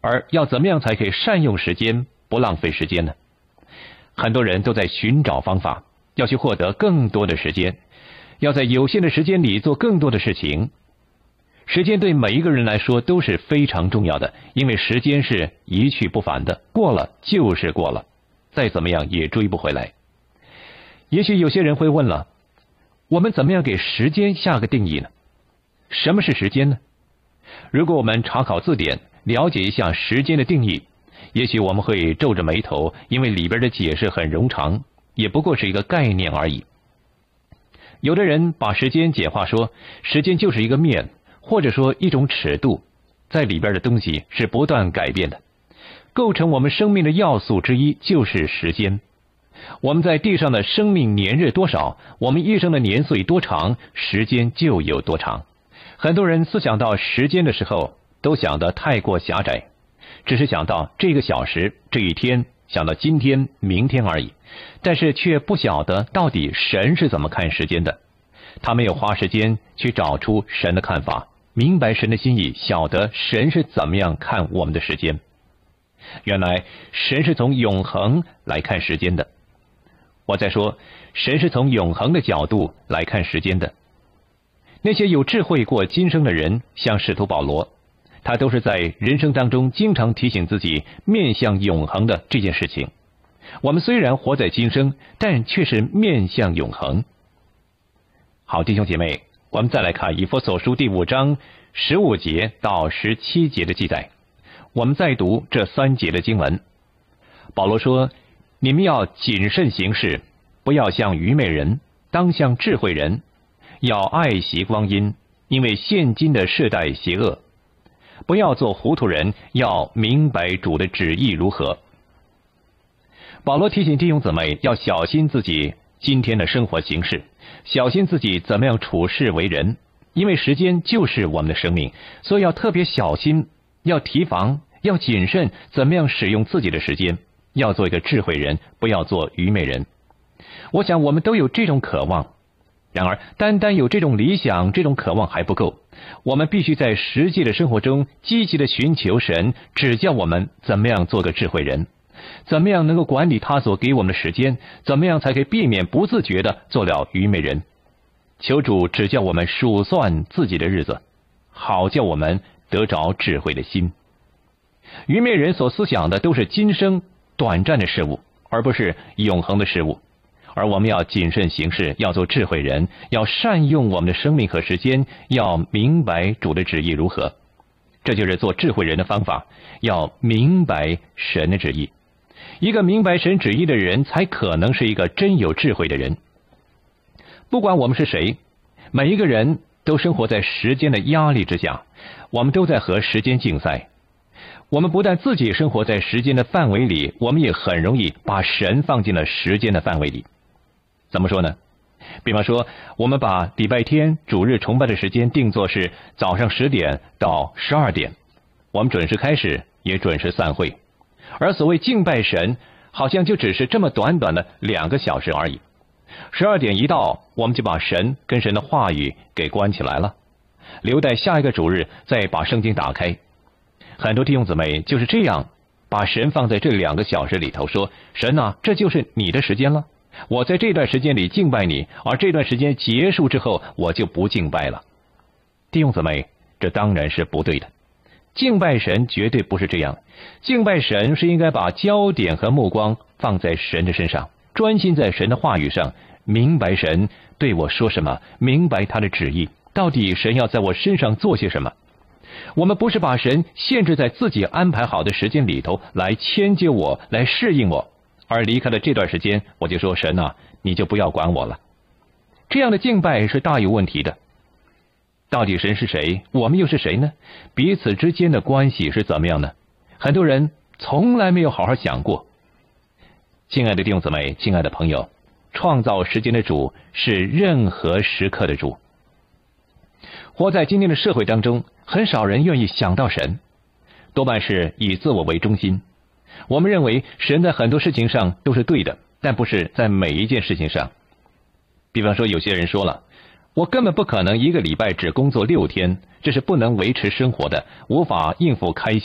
而要怎么样才可以善用时间，不浪费时间呢？很多人都在寻找方法，要去获得更多的时间，要在有限的时间里做更多的事情。时间对每一个人来说都是非常重要的，因为时间是一去不返的，过了就是过了，再怎么样也追不回来。也许有些人会问了，我们怎么样给时间下个定义呢？什么是时间呢？如果我们查考字典，了解一下时间的定义，也许我们会皱着眉头，因为里边的解释很冗长，也不过是一个概念而已。有的人把时间简化说，时间就是一个面，或者说一种尺度，在里边的东西是不断改变的。构成我们生命的要素之一就是时间。我们在地上的生命年日多少，我们一生的年岁多长，时间就有多长。很多人思想到时间的时候，都想得太过狭窄，只是想到这个小时、这一天，想到今天、明天而已，但是却不晓得到底神是怎么看时间的。他没有花时间去找出神的看法，明白神的心意，晓得神是怎么样看我们的时间。原来神是从永恒来看时间的。我再说，神是从永恒的角度来看时间的。那些有智慧过今生的人，像使徒保罗，他都是在人生当中经常提醒自己面向永恒的这件事情。我们虽然活在今生，但却是面向永恒。好，弟兄姐妹，我们再来看以弗所书第5章15节到17节的记载。我们再读这3节的经文。保罗说，你们要谨慎行事，不要像愚昧人，当像智慧人，要爱惜光阴，因为现今的世代邪恶。不要做糊涂人，要明白主的旨意如何。保罗提醒弟兄姊妹要小心自己今天的生活形式，小心自己怎么样处事为人，因为时间就是我们的生命，所以要特别小心，要提防，要谨慎怎么样使用自己的时间，要做一个智慧人，不要做愚昧人。我想我们都有这种渴望，然而单单有这种理想，这种渴望还不够，我们必须在实际的生活中积极的寻求神指教我们怎么样做个智慧人，怎么样能够管理他所给我们的时间，怎么样才可以避免不自觉的做了愚昧人。求主指教我们数算自己的日子，好叫我们得着智慧的心。愚昧人所思想的都是今生短暂的事物，而不是永恒的事物。而我们要谨慎行事，要做智慧人，要善用我们的生命和时间，要明白主的旨意如何。这就是做智慧人的方法，要明白神的旨意。一个明白神旨意的人，才可能是一个真有智慧的人。不管我们是谁，每一个人都生活在时间的压力之下，我们都在和时间竞赛。我们不但自己生活在时间的范围里，我们也很容易把神放进了时间的范围里。怎么说呢？比方说，我们把礼拜天主日崇拜的时间定作是早上10点到12点，我们准时开始，也准时散会。而所谓敬拜神，好像就只是这么短短的2个小时而已。12点一到，我们就把神跟神的话语给关起来了，留待下一个主日再把圣经打开。很多弟兄姊妹就是这样把神放在这2个小时里头，说神啊，这就是你的时间了，我在这段时间里敬拜你，而这段时间结束之后我就不敬拜了。弟兄姊妹，这当然是不对的。敬拜神绝对不是这样，敬拜神是应该把焦点和目光放在神的身上，专心在神的话语上，明白神对我说什么，明白他的旨意，到底神要在我身上做些什么。我们不是把神限制在自己安排好的时间里头来迁就我，来适应我，而离开了这段时间我就说神啊，你就不要管我了。这样的敬拜是大有问题的。到底神是谁，我们又是谁呢？彼此之间的关系是怎么样呢？很多人从来没有好好想过。亲爱的弟兄姊妹，亲爱的朋友，创造时间的主是任何时刻的主。活在今天的社会当中，很少人愿意想到神，多半是以自我为中心。我们认为神在很多事情上都是对的，但不是在每一件事情上。比方说，有些人说了，我根本不可能1个礼拜只工作6天，这是不能维持生活的，无法应付开